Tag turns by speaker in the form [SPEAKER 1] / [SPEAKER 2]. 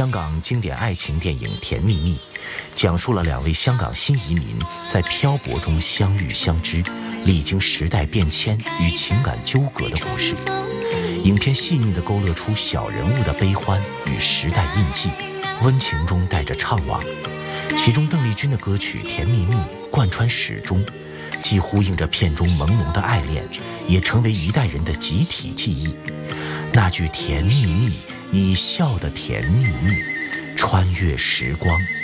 [SPEAKER 1] 香港经典爱情电影《甜蜜蜜》讲述了两位香港新移民在漂泊中相遇相知，历经时代变迁与情感纠葛的故事。影片细腻地勾勒出小人物的悲欢与时代印记，温情中带着怅惘。其中邓丽君的歌曲《甜蜜蜜》贯穿始终，既呼应着片中朦胧的爱恋，也成为一代人的集体记忆。那句甜蜜蜜，你笑得甜蜜蜜，穿越时光。